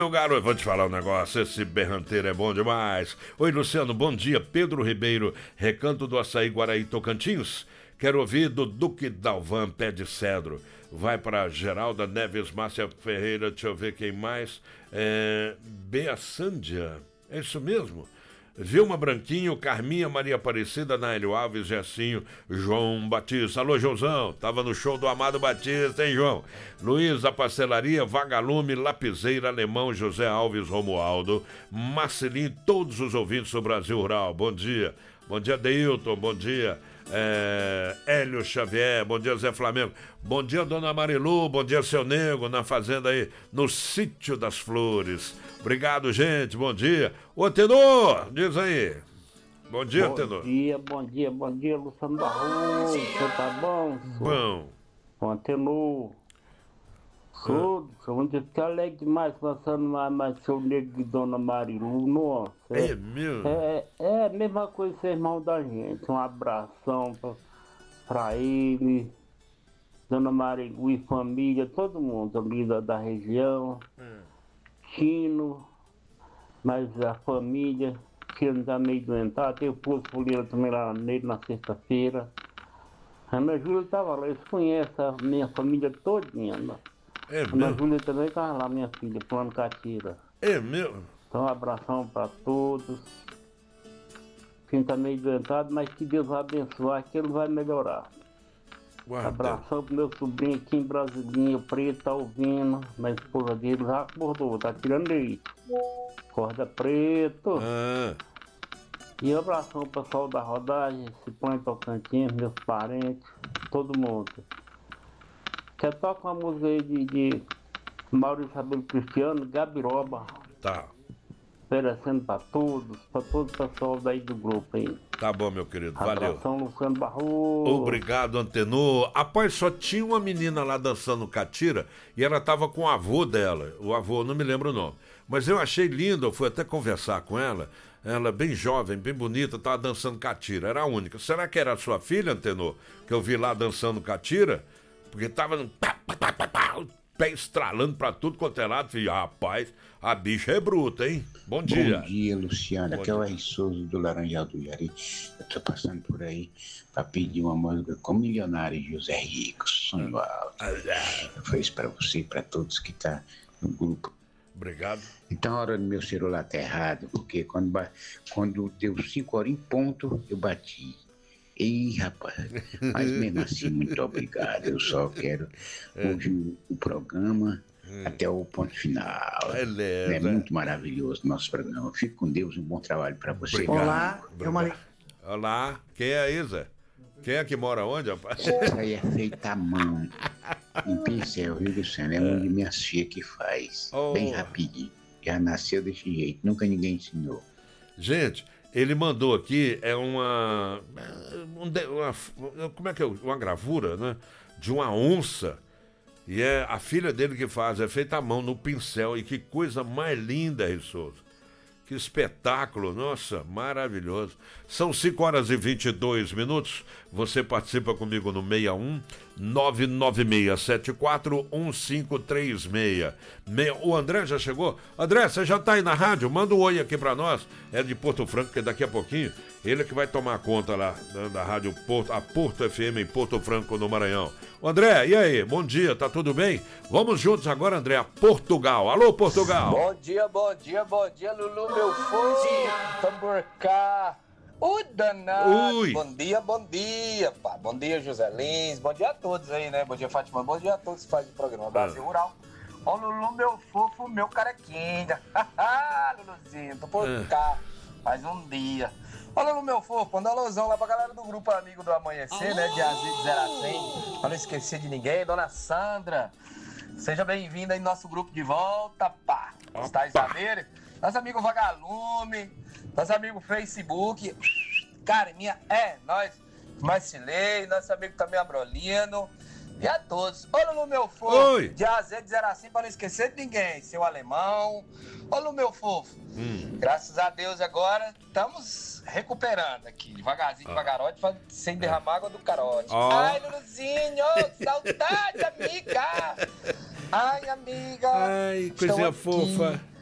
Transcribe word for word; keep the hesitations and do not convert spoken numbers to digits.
Meu garoto, vou te falar um negócio, esse berranteiro é bom demais. Oi, Luciano, bom dia. Pedro Ribeiro, Recanto do Açaí, Guaraí, Tocantins. Quero ouvir do Duque Dalvan, Pé de Cedro. Vai para Geralda Neves, Márcia Ferreira, deixa eu ver quem mais. É, Bea Sândia, é isso mesmo? Vilma Branquinho, Carminha, Maria Aparecida, Naélio Alves, Gessinho, João Batista. Alô, Joãozão, tava no show do Amado Batista, hein, João? Luiz da Pastelaria, Vagalume, Lapiseira, Alemão, José Alves, Romualdo, Marcelinho, todos os ouvintes do Brasil Rural. Bom dia. Bom dia, Deilton, bom dia. É, Hélio Xavier, bom dia, Zé Flamengo. Bom dia, Dona Marilu, bom dia, seu Nego, na fazenda aí, no Sítio das Flores. Obrigado, gente, bom dia. Ô, Tenor, diz aí. Bom dia, bom Tenor. Bom dia, bom dia, bom dia, Luciano Barroso. Você tá bom? Bom. Bom, Tenor. Sou, sou muito ficar alegre demais conversando mais, mais seu Nego e Dona Marilu, nossa. É, é meu? É, é a mesma coisa ser irmão da gente. Um abração pra, pra ele, Dona Marilu e família, todo mundo, amigo da, da região. Hum. Chino, mas a família, Chino tá meio doentado, teve posto polícia também lá nele na sexta-feira. A Ana Júlia tava lá, eles conhecem a minha família todinha, né? É a Ana Júlia também tava lá, minha filha, plano Catira. É mesmo? Então um abração para todos. Quem tá meio doentado, mas que Deus vai abençoar, que ele vai melhorar. Guarda. Abração pro meu sobrinho aqui em Brasilinha, o Preto tá ouvindo, mas a esposa dele já acordou, tá tirando leite. Acorda, Preto. Ah. E um abração pro pessoal da rodagem, Cipão Tocantins, meus parentes, todo mundo. Quer tocar uma música aí de, de Maurício Rabelo Cristiano, Gabiroba. Tá. Oferecendo pra todos, pra todo o pessoal daí do grupo aí. Tá bom, meu querido, valeu. Abração, Luciano Barroso. Obrigado, Antenor. Rapaz, só tinha uma menina lá dançando catira e ela tava com o avô dela. O avô, não me lembro o nome. Mas eu achei lindo, eu fui até conversar com ela. Ela bem jovem, bem bonita, tava dançando catira. Era a única. Será que era a sua filha, Antenor? Que eu vi lá dançando catira? Porque tava no pá, pá, pá, pá, pá, pé estralando pra tudo quanto é lado. Falei, rapaz, a bicha é bruta, hein? Bom dia. Bom dia, Luciano. Aqui é o R. Souza do Laranjal do Jari. Eu tô passando por aí pra pedir uma música com Milionário José Rico, Sonho Alto. Eu fiz pra você e pra todos que tá no grupo. Obrigado. Então a hora do meu celular tá errado, porque quando, quando deu cinco horas em ponto, eu bati. Ih, rapaz, mas mesmo assim, muito obrigado. Eu só quero ouvir o programa hum. até o ponto final. Beleza. É muito maravilhoso o nosso programa. Fique com Deus, um bom trabalho para você. Obrigado. Olá, eu Mari... Olá, quem é a Isa? Quem é que mora onde, rapaz? Isso aí é feito à mão, em pincel, viu, Luciano? É uma de minhas filhas que faz, oh. bem rapidinho. Já nasceu desse jeito, nunca ninguém ensinou. Gente, ele mandou aqui, é uma, uma, como é que é, uma gravura, né, de uma onça, e é a filha dele que faz, é feita à mão, no pincel, e que coisa mais linda, Rei Souza. Que espetáculo, nossa, maravilhoso. São cinco horas e vinte e dois minutos, você participa comigo no seis um nove nove seis sete quatro um cinco três seis. O André já chegou? André, você já tá aí na rádio? Manda um oi aqui pra nós, é de Porto Franco, porque daqui a pouquinho ele é que vai tomar conta lá da rádio Porto, a Porto F M em Porto Franco, no Maranhão. André, e aí? Bom dia, tá tudo bem? Vamos juntos agora, André, a Portugal. Alô, Portugal. Bom dia, bom dia, bom dia, Lulu, meu fã. Tambor cá. Ui, danado. Ui. Bom dia, bom dia, pá. Bom dia, José Lins. Bom dia a todos aí, né? Bom dia, Fátima. Bom dia a todos que fazem o programa Brasil Rural. Ó, Lulu, meu fofo, meu carequinha. Luluzinho, tô por cá. Mais um dia. Ô, Lulu, meu fofo, manda um alusão lá pra galera do grupo Amigo do Amanhecer, né? De Azul de zero a cem. Pra não esquecer de ninguém. Dona Sandra, seja bem-vinda aí no nosso grupo de volta, pá. Está Isabeira, nosso amigo Vagalume, nosso amigo Facebook, Carminha, é, nós, Marcilei, nosso amigo também Abrolino, e a todos. Ô, Lulu, meu fofo, de A a Z de zero a cem, pra não esquecer de ninguém, seu alemão. Ô, Lulu, meu fofo, hum. graças a Deus agora estamos recuperando aqui, devagarzinho, ah. devagarote, sem derramar água do carote. Oh. Ai, Luluzinho, saudade, amiga! Ai, amiga. Ai, coisinha fofa.